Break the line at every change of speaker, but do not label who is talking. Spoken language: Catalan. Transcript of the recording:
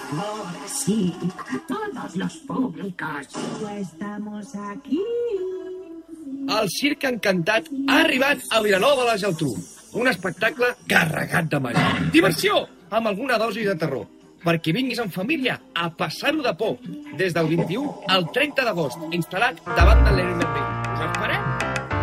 Ahora sí, a todos los públicos. Estamos aquí.
El Circ Encantat ha arribat a Vilanova de la Geltrú. Un espectacle carregat de màgia. Diversió, amb alguna dosi de terror. Perquè vinguis en família a passar-ho de por. Des del 21 al 30 d'agost, instal·lat davant de l'Airbnb. Us esperem!